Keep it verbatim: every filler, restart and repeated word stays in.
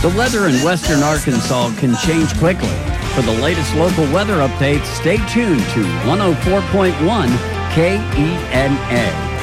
The weather in western Arkansas can change quickly. For the latest local weather updates, stay tuned to one oh four point one K E N A.